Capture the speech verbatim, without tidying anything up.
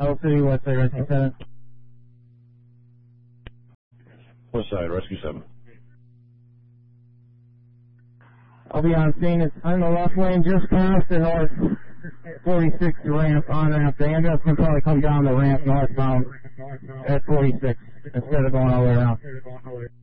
L City, West Side, Rescue seven. West Side, Rescue seven. I'll be on scene. It's on the left lane, just past the north forty-six ramp, on-ramp. The ambulance can probably come down the ramp northbound at forty-six instead of going all the way around.